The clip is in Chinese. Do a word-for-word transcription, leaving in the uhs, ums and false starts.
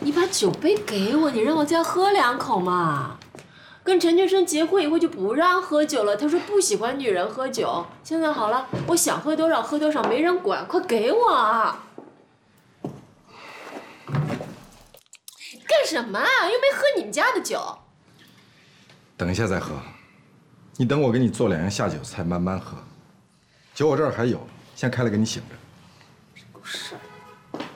你把酒杯给我，你让我再喝两口嘛。跟陈俊生结婚以后就不让喝酒了，他说不喜欢女人喝酒。现在好了，我想喝多少喝多少，没人管，快给我啊！干什么啊？又没喝你们家的酒。 等一下再喝，你等我给你做两样下酒菜，慢慢喝。酒我这儿还有，先开了给你醒着。 不是。